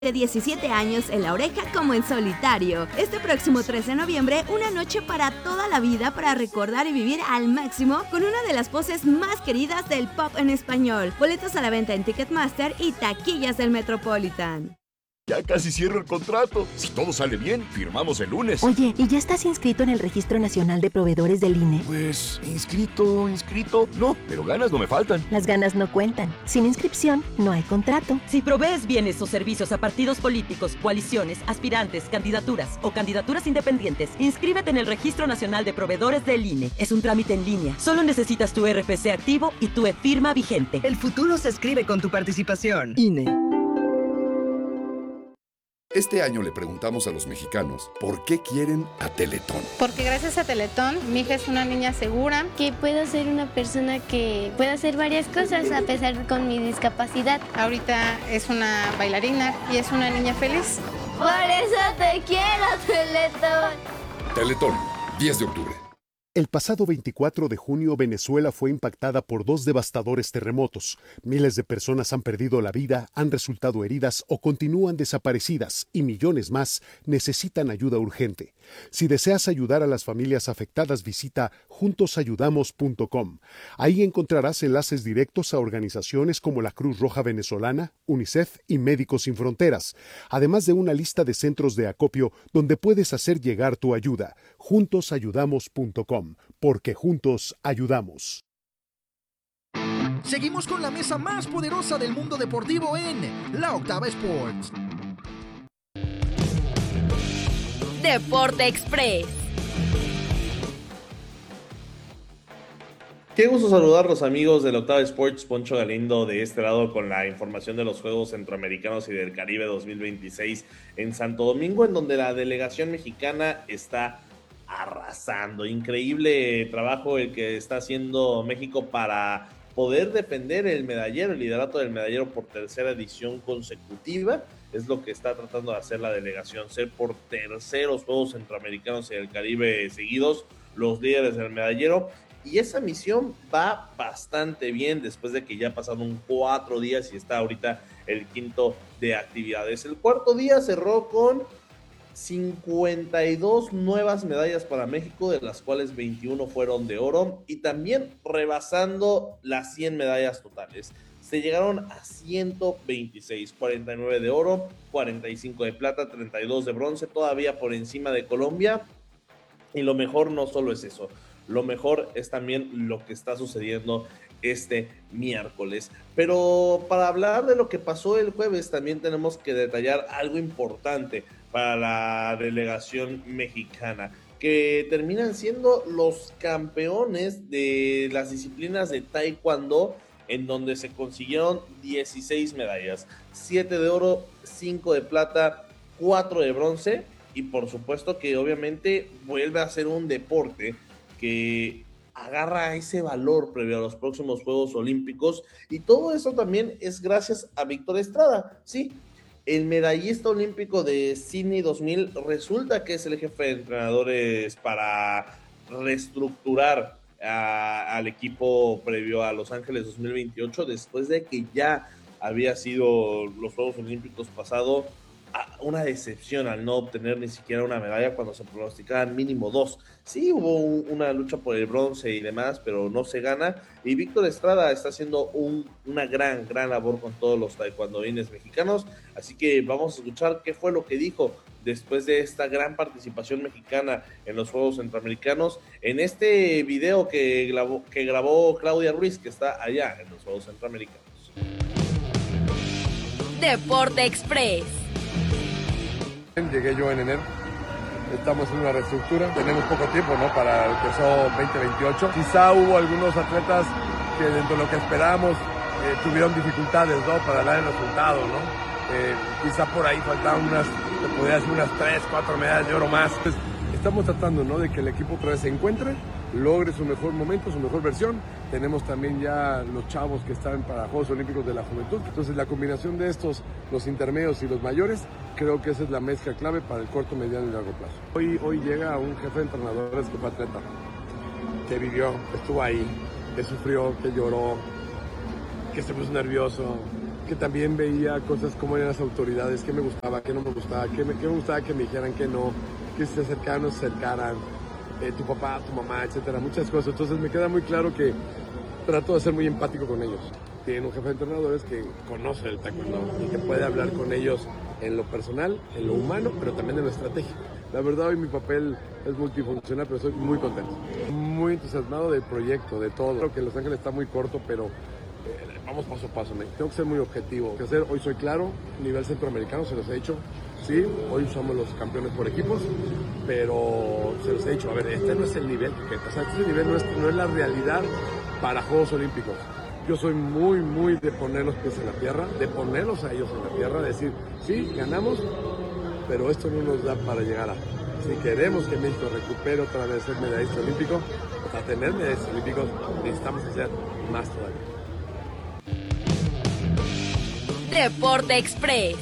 de 17 años en la oreja como en solitario. Este próximo 3 de noviembre, una noche para toda la vida para recordar y vivir al máximo con una de las voces más queridas del pop en español. Boletos a la venta en Ticketmaster y taquillas del Metropolitan. Ya casi cierro el contrato. Si todo sale bien, firmamos el lunes. Oye, ¿y ya estás inscrito en el Registro Nacional de Proveedores del INE? Pues, inscrito, no, pero ganas no me faltan. Las ganas no cuentan. Sin inscripción, no hay contrato. Si provees bienes o servicios a partidos políticos, coaliciones, aspirantes, candidaturas o candidaturas independientes, inscríbete en el Registro Nacional de Proveedores del INE. Es un trámite en línea. Solo necesitas tu RFC activo y tu e-firma vigente. El futuro se escribe con tu participación. INE. Este año le preguntamos a los mexicanos por qué quieren a Teletón. Porque gracias a Teletón, mi hija es una niña segura. Que puedo ser una persona que pueda hacer varias cosas a pesar con mi discapacidad. Ahorita es una bailarina y es una niña feliz. Por eso te quiero, Teletón. Teletón, 10 de octubre. El pasado 24 de junio, Venezuela fue impactada por 2 devastadores terremotos. Miles de personas han perdido la vida, han resultado heridas o continúan desaparecidas y millones más necesitan ayuda urgente. Si deseas ayudar a las familias afectadas, visita juntosayudamos.com. Ahí encontrarás enlaces directos a organizaciones como la Cruz Roja Venezolana, UNICEF y Médicos Sin Fronteras, además de una lista de centros de acopio donde puedes hacer llegar tu ayuda. juntosayudamos.com. Porque juntos ayudamos. Seguimos con la mesa más poderosa del mundo deportivo en La Octava Sports. Deporte Express. Qué gusto saludarlos, amigos de La Octava Sports. Poncho Galindo de este lado con la información de los Juegos Centroamericanos y del Caribe 2026 en Santo Domingo, en donde la delegación mexicana está arrasando. Increíble trabajo el que está haciendo México para poder defender el medallero, el liderato del medallero por tercera edición consecutiva. Es lo que está tratando de hacer la delegación, ser por terceros Juegos Centroamericanos y del Caribe seguidos los líderes del medallero. Y esa misión va bastante bien después de que ya pasaron 4 días y está ahorita el quinto de actividades. El cuarto día cerró con 52 nuevas medallas para México, de las cuales 21 fueron de oro, y también rebasando las 100 medallas totales. Se llegaron a 126, 49 de oro, 45 de plata, 32 de bronce, todavía por encima de Colombia. Y lo mejor no solo es eso, lo mejor es también lo que está sucediendo este miércoles. Pero para hablar de lo que pasó el jueves, también tenemos que detallar algo importante para la delegación mexicana, que terminan siendo los campeones de las disciplinas de taekwondo, en donde se consiguieron 16 medallas, 7 de oro, 5 de plata, 4 de bronce, y por supuesto que obviamente vuelve a ser un deporte que agarra ese valor previo a los próximos Juegos Olímpicos, y todo eso también es gracias a Víctor Estrada, sí. El medallista olímpico de Sydney 2000 resulta que es el jefe de entrenadores para reestructurar al equipo previo a Los Ángeles 2028, después de que ya había sido los Juegos Olímpicos pasado una decepción al no obtener ni siquiera una medalla cuando se pronosticaban mínimo 2. Sí hubo una lucha por el bronce y demás, pero no se gana, y Víctor Estrada está haciendo una gran labor con todos los taekwondoines mexicanos, así que vamos a escuchar qué fue lo que dijo después de esta gran participación mexicana en los Juegos Centroamericanos, en este video que grabó Claudia Ruiz, que está allá en los Juegos Centroamericanos. Deporte Express. Llegué yo en enero, estamos en una reestructura, tenemos poco tiempo, ¿no?, para el que son 2028. Quizá hubo algunos atletas que dentro de lo que esperábamos tuvieron dificultades, ¿no?, para dar el resultado, ¿no? Quizá por ahí faltaban unas 3, 4 medallas de oro más. Pues, estamos tratando, ¿no?, de que el equipo otra vez se encuentre, logre su mejor momento, su mejor versión. Tenemos también ya los chavos que están para Juegos Olímpicos de la Juventud. Entonces la combinación de estos, los intermedios y los mayores, creo que esa es la mezcla clave para el corto, mediano y largo plazo. Hoy llega un jefe de entrenadores que fue atleta, que vivió, estuvo ahí, que sufrió, que lloró, que se puso nervioso, que también veía cosas como eran las autoridades, qué me gustaba, qué no me gustaba, qué me gustaba que me dijeran que no, que se acercaran, no se acercaran, tu papá, tu mamá, etcétera, muchas cosas. Entonces me queda muy claro que trato de ser muy empático con ellos. Tienen un jefe de entrenadores que conoce el taekwondo y que puede hablar con ellos en lo personal, en lo humano, pero también en lo estratégico. La verdad, hoy mi papel es multifuncional, pero estoy muy contento, muy entusiasmado del proyecto, de todo. Creo que Los Ángeles está muy corto, pero vamos paso a paso. Tengo que ser muy objetivo. Hoy soy claro, nivel centroamericano, se los he dicho. Sí, hoy somos los campeones por equipos, pero se los he dicho, a ver, este no es el nivel que este nivel no es la realidad para Juegos Olímpicos. Yo soy muy de poner los pies en la tierra, de ponerlos a ellos en la tierra, de decir, sí, ganamos, pero esto no nos da para llegar a... Si queremos que México recupere otra vez ser medallista olímpico, para tener medallistas olímpicos necesitamos hacer más todavía. Deporte Express.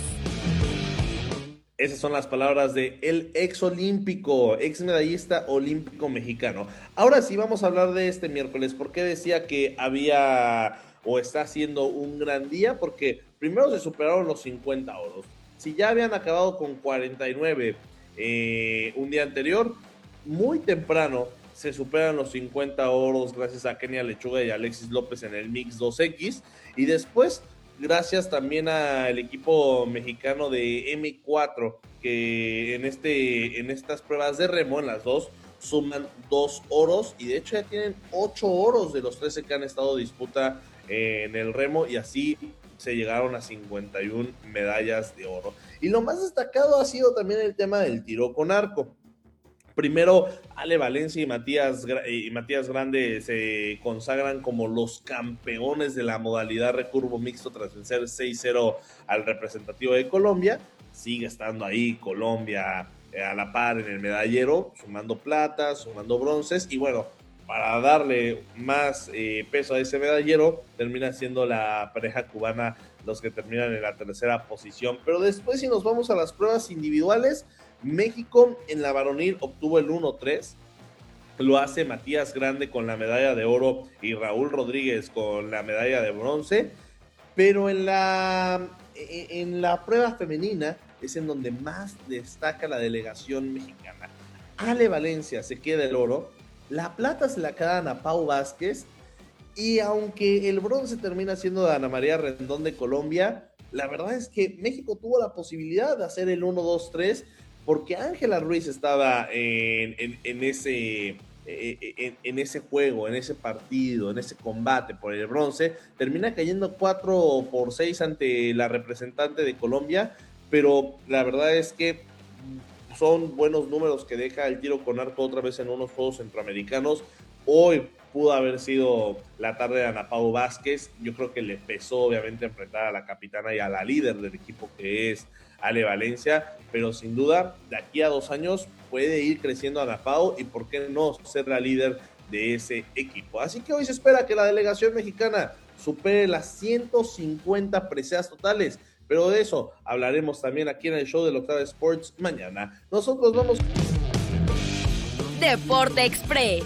Esas son las palabras de el ex olímpico, ex medallista olímpico mexicano. Ahora sí vamos a hablar de este miércoles. ¿Por qué decía que había o está haciendo un gran día? Porque primero se superaron los 50 oros. Si ya habían acabado con 49 un día anterior, muy temprano se superan los 50 oros gracias a Kenia Lechuga y Alexis López en el Mix 2X. Y después, gracias también al equipo mexicano de M4, que en estas pruebas de remo, en las dos, suman 2 oros, y de hecho ya tienen 8 oros de los 13 que han estado en disputa en el remo, y así se llegaron a 51 medallas de oro. Y lo más destacado ha sido también el tema del tiro con arco. Primero, Ale Valencia y Matías Grande se consagran como los campeones de la modalidad recurvo mixto tras vencer 6-0 al representativo de Colombia. Sigue estando ahí Colombia a la par en el medallero, sumando platas, sumando bronces, y bueno, para darle más peso a ese medallero, termina siendo la pareja cubana los que terminan en la tercera posición. Pero después, si nos vamos a las pruebas individuales, México en la varonil obtuvo el 1-3, lo hace Matías Grande con la medalla de oro y Raúl Rodríguez con la medalla de bronce, pero en la prueba femenina es en donde más destaca la delegación mexicana. Ale Valencia se queda el oro, la plata se la quedan a Pau Vázquez, y aunque el bronce termina siendo de Ana María Rendón de Colombia, la verdad es que México tuvo la posibilidad de hacer el 1-2-3, porque Ángela Ruiz estaba en ese juego, en ese partido, en ese combate por el bronce. Termina cayendo 4-6 ante la representante de Colombia, pero la verdad es que son buenos números que deja el tiro con arco otra vez en unos Juegos Centroamericanos. Hoy pudo haber sido la tarde de Ana Pau Vázquez. Yo creo que le pesó obviamente enfrentar a la capitana y a la líder del equipo, que es Ale Valencia, pero sin duda de aquí a 2 años puede ir creciendo Ana Pau, y por qué no ser la líder de ese equipo. Así que hoy se espera que la delegación mexicana supere las 150 preseas totales, pero de eso hablaremos también aquí en el show de la Octava Sports mañana. Nosotros vamos... Deporte Express.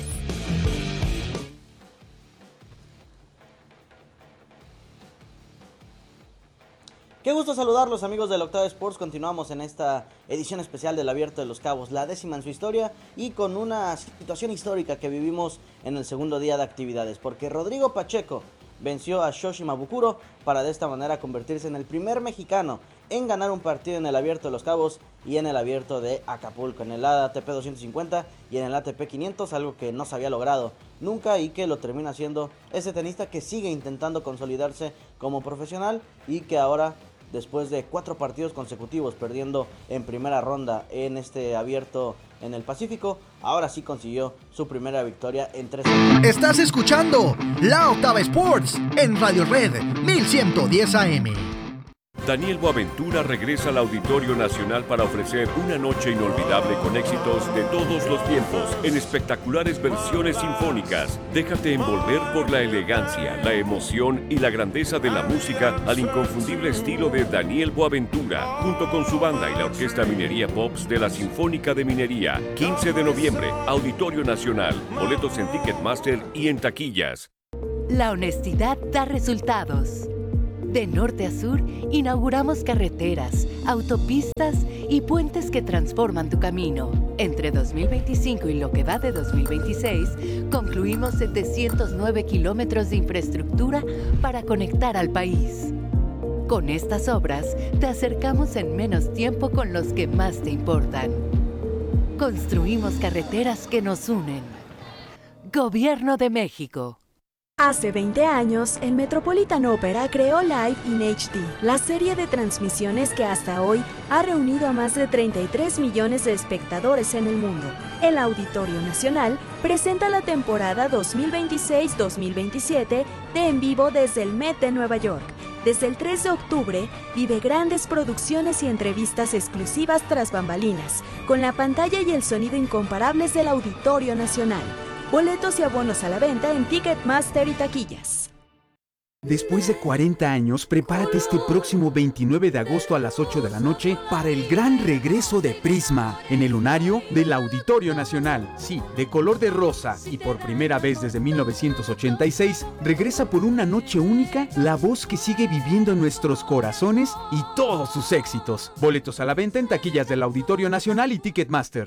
Qué gusto saludarlos, amigos de la Octava Sports. Continuamos en esta edición especial del Abierto de los Cabos, la 10ª en su historia, y con una situación histórica que vivimos en el segundo día de actividades, porque Rodrigo Pacheco venció a Shoshi Mabukuro para de esta manera convertirse en el primer mexicano en ganar un partido en el Abierto de los Cabos y en el Abierto de Acapulco, en el ATP 250 y en el ATP 500, algo que no se había logrado nunca y que lo termina haciendo ese tenista que sigue intentando consolidarse como profesional, y que ahora, después de 4 partidos consecutivos perdiendo en primera ronda en este Abierto en el Pacífico, ahora sí consiguió su primera victoria en 3 años. Estás escuchando La Octava Sports en Radio Red 1110 AM. Daniel Boaventura regresa al Auditorio Nacional para ofrecer una noche inolvidable con éxitos de todos los tiempos en espectaculares versiones sinfónicas. Déjate envolver por la elegancia, la emoción y la grandeza de la música al inconfundible estilo de Daniel Boaventura, junto con su banda y la Orquesta Minería Pops de la Sinfónica de Minería. 15 de noviembre, Auditorio Nacional. Boletos en Ticketmaster y en taquillas. La honestidad da resultados. De norte a sur, inauguramos carreteras, autopistas y puentes que transforman tu camino. Entre 2025 y lo que va de 2026, concluimos 709 kilómetros de infraestructura para conectar al país. Con estas obras, te acercamos en menos tiempo con los que más te importan. Construimos carreteras que nos unen. Gobierno de México. Hace 20 años, el Metropolitan Opera creó Live in HD, la serie de transmisiones que hasta hoy ha reunido a más de 33 millones de espectadores en el mundo. El Auditorio Nacional presenta la temporada 2026-2027 de En Vivo desde el Met de Nueva York. Desde el 3 de octubre, vive grandes producciones y entrevistas exclusivas tras bambalinas, con la pantalla y el sonido incomparables del Auditorio Nacional. Boletos y abonos a la venta en Ticketmaster y taquillas. Después de 40 años, prepárate este próximo 29 de agosto a las 8 de la noche para el gran regreso de Prisma en el lunario del Auditorio Nacional. Sí, de color de rosa y por primera vez desde 1986, regresa por una noche única la voz que sigue viviendo en nuestros corazones y todos sus éxitos. Boletos a la venta en taquillas del Auditorio Nacional y Ticketmaster.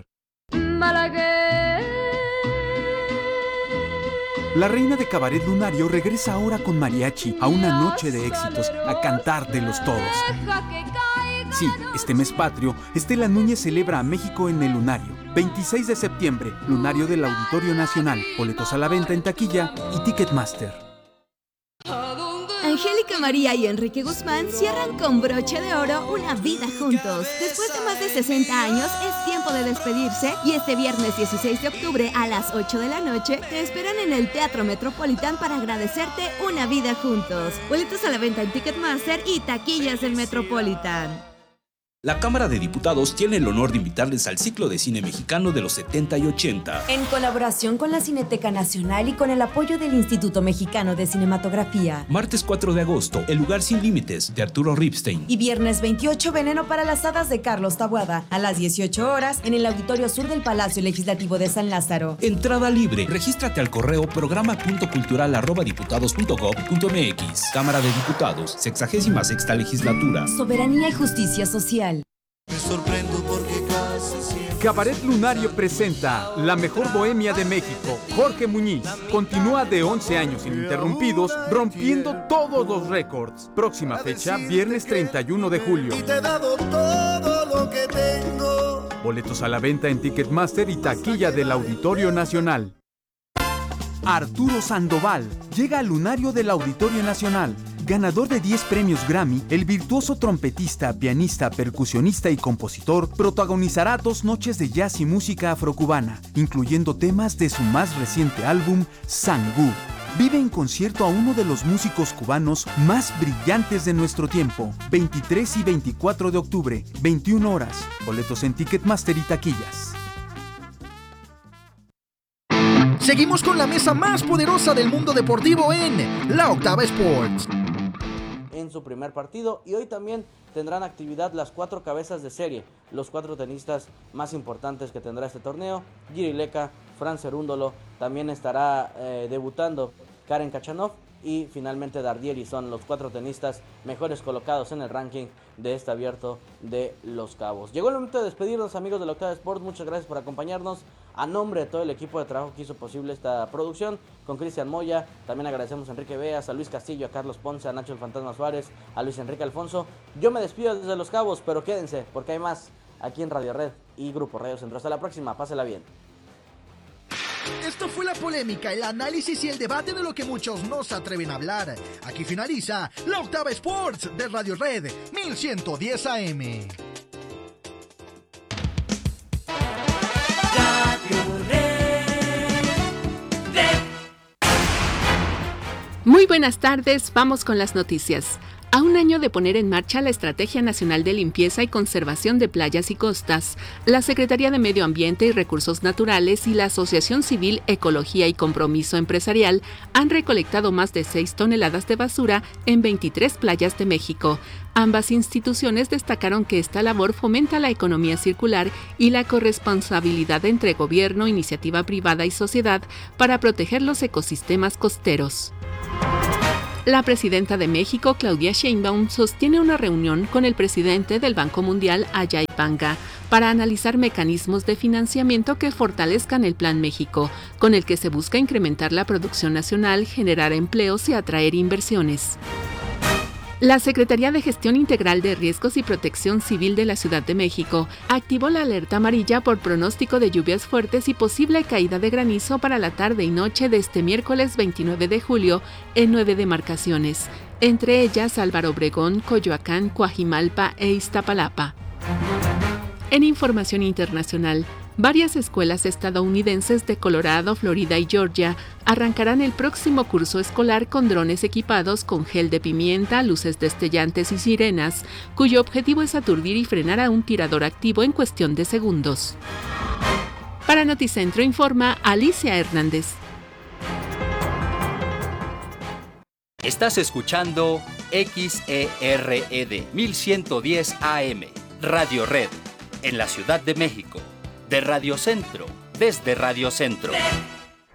La reina de Cabaret Lunario regresa ahora con mariachi a una noche de éxitos, a cantártelos todos. Sí, este mes patrio, Estela Núñez celebra a México en el Lunario. 26 de septiembre, Lunario del Auditorio Nacional. Boletos a la venta en taquilla y Ticketmaster. Angélica María y Enrique Guzmán cierran con broche de oro una vida juntos. Después de más de 60 años, es tiempo de despedirse y este viernes 16 de octubre a las 8 de la noche te esperan en el Teatro Metropolitan para agradecerte una vida juntos. Boletos a la venta en Ticketmaster y taquillas del Metropolitan. La Cámara de Diputados tiene el honor de invitarles al ciclo de cine mexicano de los 70 y 80. En colaboración con la Cineteca Nacional y con el apoyo del Instituto Mexicano de Cinematografía. Martes 4 de agosto, El lugar sin límites, de Arturo Ripstein. Y viernes 28, Veneno para las hadas, de Carlos Taboada. A las 18 horas, en el Auditorio Sur del Palacio Legislativo de San Lázaro. Entrada libre. Regístrate al correo programa.cultural@diputados.gov.mx. Cámara de Diputados, 66ª Legislatura. Soberanía y justicia social. Me sorprendo porque casi siempre... Cabaret Lunario presenta La Mejor Bohemia de México. Jorge Muñiz continúa de 11 años ininterrumpidos, rompiendo todos los récords. Próxima fecha, viernes 31 de julio. Y te he dado todo lo que tengo. Boletos a la venta en Ticketmaster y taquilla del Auditorio Nacional. Arturo Sandoval llega al Lunario del Auditorio Nacional. Ganador de 10 premios Grammy, el virtuoso trompetista, pianista, percusionista y compositor protagonizará 2 noches de jazz y música afrocubana, incluyendo temas de su más reciente álbum, Sangú. Vive en concierto a uno de los músicos cubanos más brillantes de nuestro tiempo. 23 y 24 de octubre, 21 horas. Boletos en Ticketmaster y taquillas. Seguimos con la mesa más poderosa del mundo deportivo en La Octava Sports. En su primer partido, y hoy también tendrán actividad las 4 cabezas de serie, los 4 tenistas más importantes que tendrá este torneo. Jiri Leka, Fran Cerúndolo, también estará debutando Karen Khachanov y finalmente Dardieri. Son los 4 tenistas mejores colocados en el ranking de este Abierto de Los Cabos. Llegó el momento de despedirnos, amigos de la Octava Sport. Muchas gracias por acompañarnos. A nombre de todo el equipo de trabajo que hizo posible esta producción, con Cristian Moya, también agradecemos a Enrique Beas, a Luis Castillo, a Carlos Ponce, a Nacho el Fantasma Suárez, a Luis Enrique Alfonso. Yo me despido desde Los Cabos, pero quédense porque hay más aquí en Radio Red y Grupo Radio Centro. Hasta la próxima, pásela bien. Esto fue la polémica, el análisis y el debate de lo que muchos no se atreven a hablar. Aquí finaliza La Octava Sports de Radio Red 1110 AM. Muy buenas tardes, vamos con las noticias. A un año de poner en marcha la Estrategia Nacional de Limpieza y Conservación de Playas y Costas, la Secretaría de Medio Ambiente y Recursos Naturales y la Asociación Civil Ecología y Compromiso Empresarial han recolectado más de 6 toneladas de basura en 23 playas de México. Ambas instituciones destacaron que esta labor fomenta la economía circular y la corresponsabilidad entre gobierno, iniciativa privada y sociedad para proteger los ecosistemas costeros. La presidenta de México, Claudia Sheinbaum, sostiene una reunión con el presidente del Banco Mundial, Ajay Banga, para analizar mecanismos de financiamiento que fortalezcan el Plan México, con el que se busca incrementar la producción nacional, generar empleos y atraer inversiones. La Secretaría de Gestión Integral de Riesgos y Protección Civil de la Ciudad de México activó la alerta amarilla por pronóstico de lluvias fuertes y posible caída de granizo para la tarde y noche de este miércoles 29 de julio en 9 demarcaciones, entre ellas Álvaro Obregón, Coyoacán, Coajimalpa e Iztapalapa. En información internacional, varias escuelas estadounidenses de Colorado, Florida y Georgia arrancarán el próximo curso escolar con drones equipados con gel de pimienta, luces destellantes y sirenas, cuyo objetivo es aturdir y frenar a un tirador activo en cuestión de segundos. Para Noticentro informa Alicia Hernández. Estás escuchando XERED 1110 AM, Radio Red, en la Ciudad de México. De Radio Centro, desde Radio Centro.